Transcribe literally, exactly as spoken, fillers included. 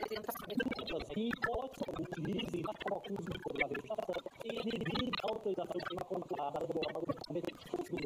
E pode ser utilize na própria uso da legislação e inibir a autorização de uma controlada do governo